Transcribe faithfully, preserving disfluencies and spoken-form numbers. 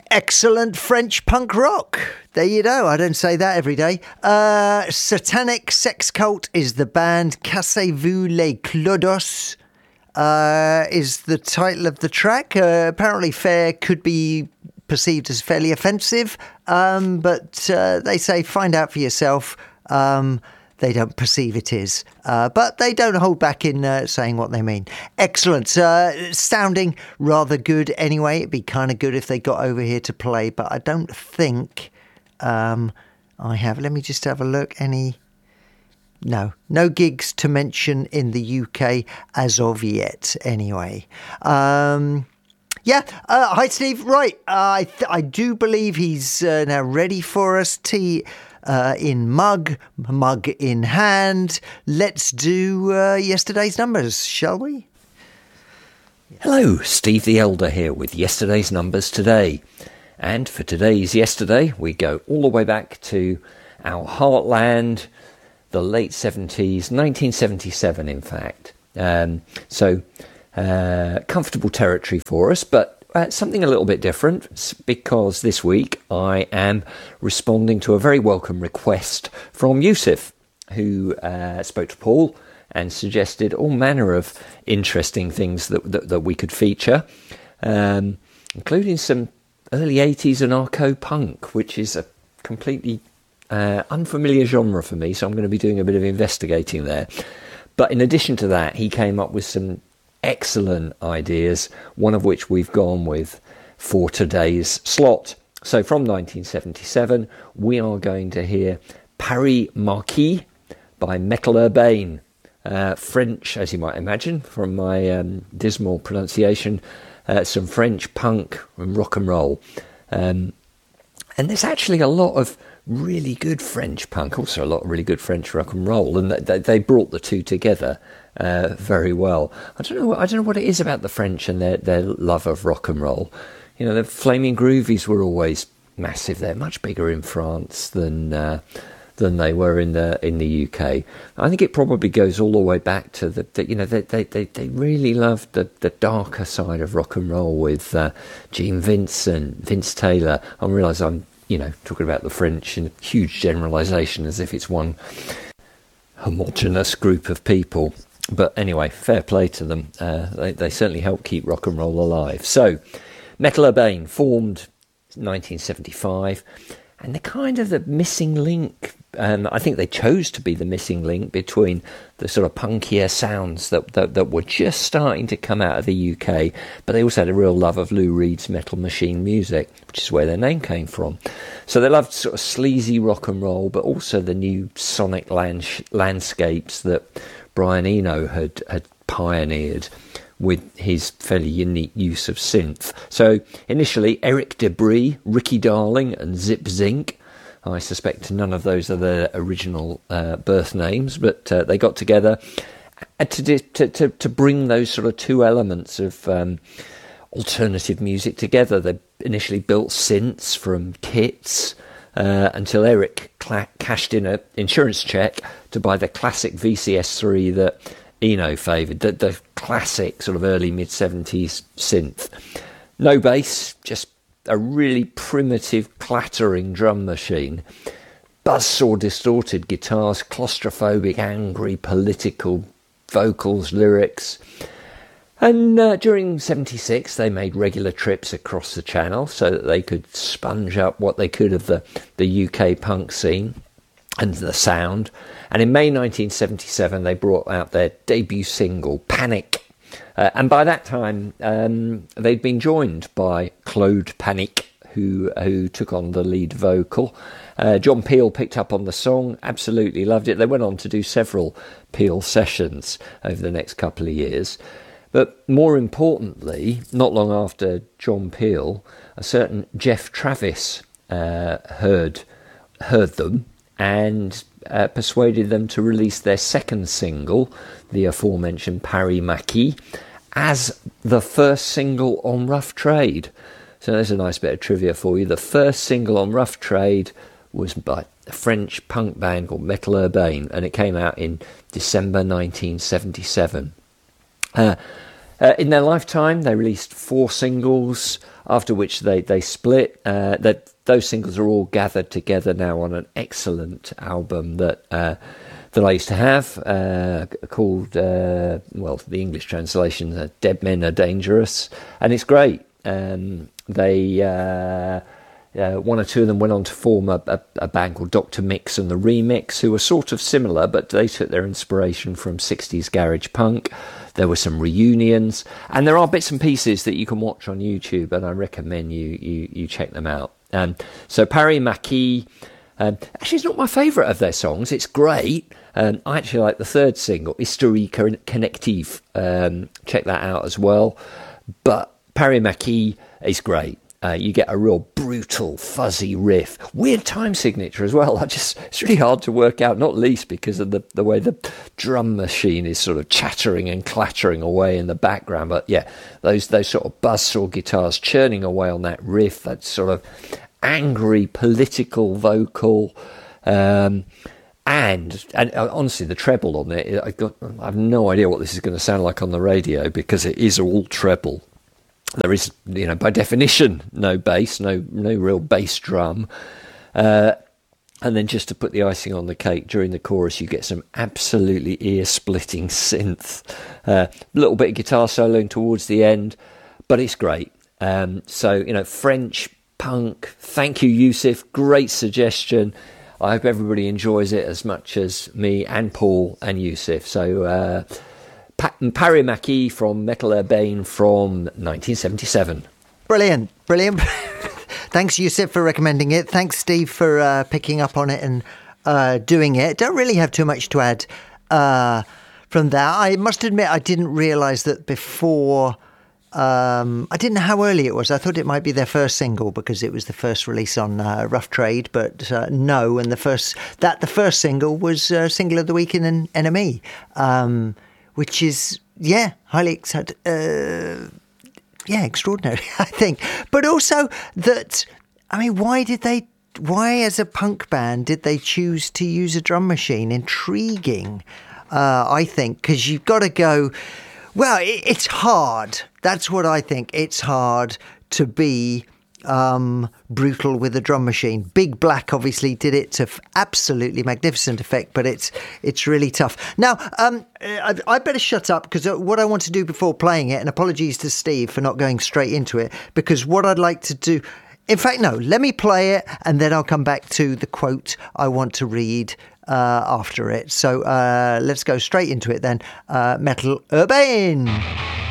Excellent French punk rock. There you go. I don't say that every day. Uh, Satanic Sex Cult is the band. Cassez-vous les clodos uh, is the title of the track. Uh, apparently fair could be perceived as fairly offensive, um, but uh, they say find out for yourself. Um, they don't perceive it is, uh, but they don't hold back in uh, saying what they mean. Excellent. Uh, sounding rather good anyway. It'd be kind of good if they got over here to play, but I don't think um, I have. Let me just have a look. Any... No, no gigs to mention in the U K as of yet anyway. Um... Yeah, uh, hi Steve. Right, uh, I th- I do believe he's uh, now ready for us. Tea uh, in mug, mug in hand. Let's do uh, yesterday's numbers, shall we? Hello, Steve the Elder here with yesterday's numbers today. And for today's yesterday, we go all the way back to our heartland, the late seventies, nineteen seventy-seven in fact. Um, so... Uh, comfortable territory for us, but uh, something a little bit different, because this week I am responding to a very welcome request from Yusuf, who uh, spoke to Paul and suggested all manner of interesting things that that, that we could feature, um, including some early eighties anarcho-punk, which is a completely uh, unfamiliar genre for me, so I'm going to be doing a bit of investigating there. But in addition to that, he came up with some excellent ideas, one of which we've gone with for today's slot. So from nineteen seventy-seven, we are going to hear Paris Marquis by Metal Urbane. Uh, French, as you might imagine, from my um, dismal pronunciation, uh, some French punk and rock and roll. Um, and there's actually a lot of really good French punk, also a lot of really good French rock and roll, and they, they brought the two together uh, very well. I don't know. I don't know what it is about the French and their, their love of rock and roll. You know, the Flaming Groovies were always massive. They're much bigger in France than uh, than they were in the in the U K. I think it probably goes all the way back to the, the you know they they they, they really loved the, the darker side of rock and roll with uh, Gene Vincent, Vince Taylor. I realise I'm you know talking about the French in a huge generalisation as if it's one homogenous group of people. But anyway, fair play to them. Uh, they, they certainly helped keep rock and roll alive. So, Metal Urbane formed nineteen seventy-five, and they're kind of the missing link. Um, I think they chose to be the missing link between the sort of punkier sounds that, that that were just starting to come out of the U K, but they also had a real love of Lou Reed's Metal Machine music, which is where their name came from. So they loved sort of sleazy rock and roll, but also the new sonic land- landscapes that Brian Eno had, had pioneered with his fairly unique use of synth. So initially, Eric Debris, Ricky Darling and Zip Zinc. I suspect none of those are their original uh, birth names, but uh, they got together to, to to to bring those sort of two elements of um, alternative music together. They initially built synths from kits uh, until Eric cla- cashed in an insurance check to buy the classic V C S three that Eno favoured, the, the classic sort of early mid-seventies synth. No bass, just a really primitive clattering drum machine, buzzsaw distorted guitars, claustrophobic, angry, political vocals, lyrics. And uh, during seventy-six, they made regular trips across the channel so that they could sponge up what they could of the, the U K punk scene and the sound. And in May nineteen seventy-seven, they brought out their debut single, Panic. Uh, and by that time, um, they'd been joined by Claude Panic, who who took on the lead vocal. Uh, John Peel picked up on the song, absolutely loved it. They went on to do several Peel sessions over the next couple of years. But more importantly, not long after John Peel, a certain Jeff Travis uh, heard heard them and uh, persuaded them to release their second single, the aforementioned Paris Marquis, as the first single on Rough Trade. So there's a nice bit of trivia for you. The first single on Rough Trade was by a French punk band called Metal Urbane, and it came out in December nineteen seventy-seven. Uh, Uh, in their lifetime, they released four singles, after which they, they split. Uh, that those singles are all gathered together now on an excellent album that uh, that I used to have, uh, called, uh, well, the English translation, uh, Dead Men Are Dangerous, and it's great. Um, they... Uh, Uh, one or two of them went on to form a, a, a band called Doctor Mix and the Remix, who were sort of similar, but they took their inspiration from sixties garage punk. There were some reunions, and there are bits and pieces that you can watch on YouTube, and I recommend you you, you check them out. Um, so Paris Maquis, um, actually it's not my favourite of their songs. It's great. Um, I actually like the third single, Historie Connective. Um, check that out as well. But Paris Maquis is great. Uh, you get a real brutal, fuzzy riff. Weird time signature as well. I just It's really hard to work out, not least because of the, the way the drum machine is sort of chattering and clattering away in the background. But yeah, those those sort of buzzsaw guitars churning away on that riff, that sort of angry political vocal. Um, and and honestly, the treble on it, I, got, I have no idea what this is going to sound like on the radio because it is all treble. There is, you know, by definition, no bass, no no real bass drum. Uh, and then just to put the icing on the cake, during the chorus, you get some absolutely ear-splitting synth. A uh, little bit of guitar soloing towards the end, but it's great. Um, so, you know, French punk. Thank you, Yusuf. Great suggestion. I hope everybody enjoys it as much as me and Paul and Yusuf. So... Uh, Paris Maquis from Metal Urbane from nineteen seventy-seven. Brilliant, brilliant. Thanks, Yusuf, for recommending it. Thanks, Steve, for uh, picking up on it and uh, doing it. Don't really have too much to add uh, from that. I must admit, I didn't realise that before. Um, I didn't know how early it was. I thought it might be their first single because it was the first release on uh, Rough Trade, but uh, no. And the first that the first single was uh, single of the week in N M E. Um, Which is, yeah, highly excited, uh, yeah, extraordinary, I think. But also that, I mean, why did they, why as a punk band did they choose to use a drum machine? Intriguing, uh, I think, because you've got to go, well, it, it's hard. That's what I think. It's hard to be um, brutal with a drum machine. Big Black obviously did it to f- absolutely magnificent effect, but it's it's really tough. Now, um, I, I better shut up because what I want to do before playing it, and apologies to Steve for not going straight into it, because what I'd like to do, in fact, no, let me play it and then I'll come back to the quote I want to read uh, after it. So uh, let's go straight into it then. Uh, Metal Urbane.